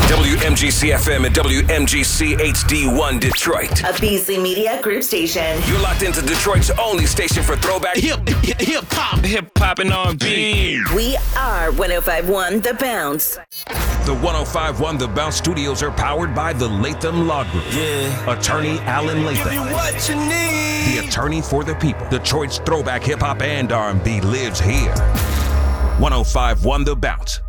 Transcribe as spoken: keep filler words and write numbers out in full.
W M G C F M and W M G C H D one Detroit. A Beasley Media Group station. You're locked into Detroit's only station for throwback hip hip hip hop, hip hop and R and B. We are one oh five point one The Bounce. The one oh five point one The Bounce studios are powered by the Latham Law Group. Yeah. Attorney Alan Latham. Give you what you need. The attorney for the people. Detroit's throwback hip hop and R and B lives here. one oh five point one The Bounce.